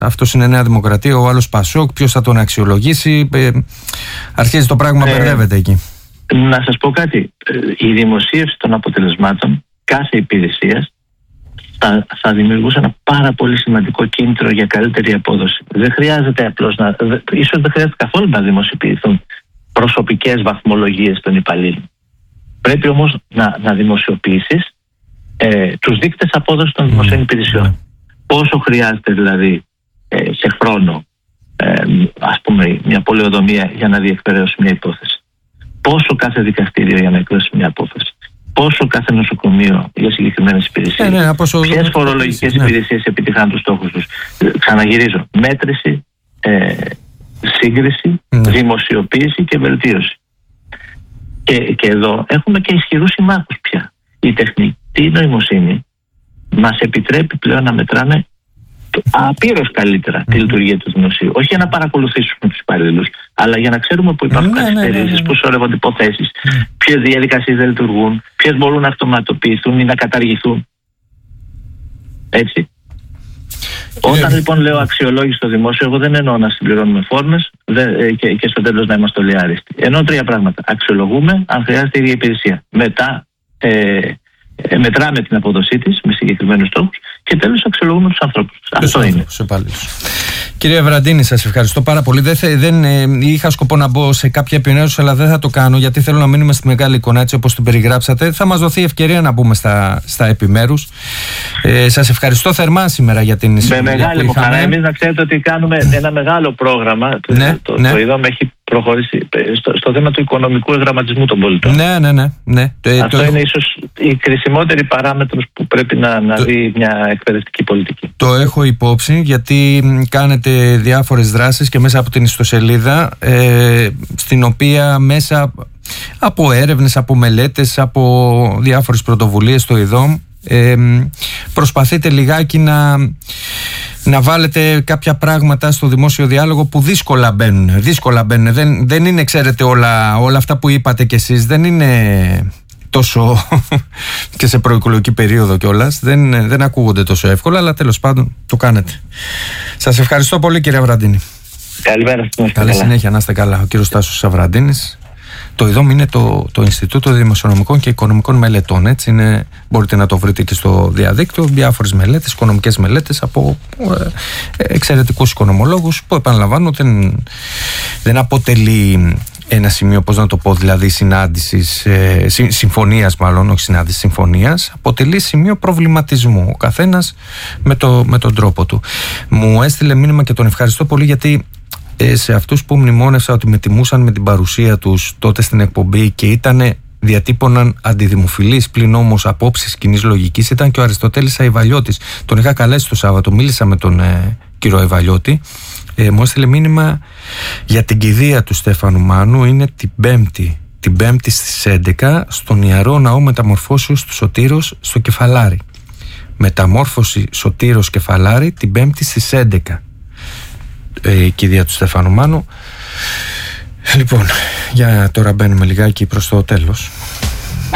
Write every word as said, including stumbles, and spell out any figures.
αυτός είναι Νέα Δημοκρατία, ο άλλος Πασόκ, ποιος θα τον αξιολογήσει? Ε, αρχίζει το πράγμα, ε, μπερδεύεται εκεί. Να σας πω κάτι. Η δημοσίευση των αποτελεσμάτων κάθε υπηρεσίας θα, θα δημιουργούσε ένα πάρα πολύ σημαντικό κίνητρο για καλύτερη απόδοση. Δεν χρειάζεται απλώς να. Ίσως δεν χρειάζεται καθόλου να δημοσιοποιηθούν προσωπικές βαθμολογίες των υπαλλήλων. Πρέπει όμως να, να δημοσιοποιήσεις ε, τους δείκτες απόδοσης των δημοσίων mm. υπηρεσιών. Πόσο χρειάζεται δηλαδή ε, σε χρόνο, ε, ας πούμε, μια πολεοδομία για να διεκπαιρεώσει μια υπόθεση. Πόσο κάθε δικαστήριο για να εκδώσει μια απόφαση. Πόσο κάθε νοσοκομείο για συγκεκριμένες υπηρεσίες. Ναι, ναι, πόσο... Ποιες φορολογικές ναι. υπηρεσίες επιτυχάνουν τους στόχους τους. Ξαναγυρίζω. Μέτρηση, ε, σύγκριση, ναι. δημοσιοποίηση και βελτίωση. Και, και εδώ έχουμε και ισχυρούς συμμάχους πια. Η τεχνητή νοημοσύνη μας επιτρέπει πλέον να μετράμε απείρως καλύτερα τη λειτουργία του δημοσίου. Όχι για να παρακολουθήσουμε τους υπαλλήλους, αλλά για να ξέρουμε που υπάρχουν καθυστερήσεις, ναι, ναι, ναι. πού σωρεύονται υποθέσεις, mm. ποιες διαδικασίες δεν λειτουργούν, ποιες μπορούν να αυτοματοποιηθούν ή να καταργηθούν. Έτσι. Όταν λοιπόν λέω αξιολόγηση στο δημόσιο, εγώ δεν εννοώ να συμπληρώνουμε φόρμες και, και στο τέλος να είμαστε όλοι άριστοι. Εννοώ τρία πράγματα. Αξιολογούμε αν χρειάζεται η ίδια υπηρεσία. Μετά ε, ε, μετράμε την απόδοσή της με συγκεκριμένους στόχους και τέλος αξιολογούμε τους ανθρώπους. Αυτό είναι. Κύριε Βραντίνη, σας ευχαριστώ πάρα πολύ. Δεν, δεν ε, είχα σκοπό να μπω σε κάποια επιμέρους, αλλά δεν θα το κάνω γιατί θέλω να μείνουμε στη μεγάλη εικόνα έτσι όπως την περιγράψατε. Θα μας δοθεί ευκαιρία να μπούμε στα, στα επιμέρους. Ε, σας ευχαριστώ θερμά σήμερα για την συμμετοχή. Με μεγάλη μου χαρά. Εμείς να ξέρετε ότι κάνουμε ένα μεγάλο πρόγραμμα. Ναι, το ναι. το ΙΔΟΜ έχει προχωρήσει στο, στο θέμα του οικονομικού εγγραμματισμού των πολιτών. Ναι, ναι, ναι. ναι. Αυτό το... είναι ίσως η κρισιμότερη παράμετρος που πρέπει να, να το... δει μια εκπαιδευτική πολιτική. Το έχω υπόψη γιατί κάνετε διάφορες δράσεις και μέσα από την ιστοσελίδα ε, στην οποία μέσα από έρευνες, από μελέτες, από διάφορες πρωτοβουλίες στο ΙΔΟΜ ε, προσπαθείτε λιγάκι να να βάλετε κάποια πράγματα στο δημόσιο διάλογο που δύσκολα μπαίνουν. Δύσκολα μπαίνουν. Δεν, δεν είναι, ξέρετε, όλα, όλα αυτά που είπατε κι εσείς, δεν είναι τόσο και σε προεκλογική περίοδο κιόλας. Δεν, δεν ακούγονται τόσο εύκολα, αλλά τέλος πάντων το κάνετε. Σας ευχαριστώ πολύ, κύριε Βραντίνη. Καλημέρα. Καλή συνέχεια, να είστε καλά. Ο κύριος Τάσος Σαβραντίνης. Το ΙΔΟΜ είναι το, το Ινστιτούτο Δημοσιονομικών και Οικονομικών Μελετών. Έτσι είναι, μπορείτε να το βρείτε και στο διαδίκτυο. Διάφορες μελέτες, οικονομικές μελέτες από ε, εξαιρετικούς οικονομολόγους που, επαναλαμβάνω, δεν, δεν αποτελεί ένα σημείο, πώς να το πω, δηλαδή συνάντησης, ε, συ, συμφωνίας μάλλον, όχι συνάντησης, συμφωνίας. Αποτελεί σημείο προβληματισμού. Ο καθένας με, το, με τον τρόπο του. Μου έστειλε μήνυμα και τον ευχαριστώ πολύ γιατί σε αυτούς που μνημόνευσα ότι με τιμούσαν με την παρουσία τους τότε στην εκπομπή και ήτανε, διατύπωναν αντιδημοφιλείς πλην όμως απόψεις κοινής λογικής, ήταν και ο Αριστοτέλης Αϊβαλιώτης. Τον είχα καλέσει το Σάββατο, μίλησα με τον ε, κύριο Αϊβαλιώτη. Ε, μου έστειλε μήνυμα για την κηδεία του Στέφανου Μάνου. Είναι την Πέμπτη, την Πέμπτη στις έντεκα στον Ιερό Ναό Μεταμορφώσεως του Σωτήρος στο Κεφαλάρι. Μεταμόρφωση Σωτήρος Κεφαλάρι την Πέμπτη στις έντεκα. Η κηδεία του Στέφανου Μάνου. Λοιπόν, για τώρα μπαίνουμε λιγάκι προς το τέλος.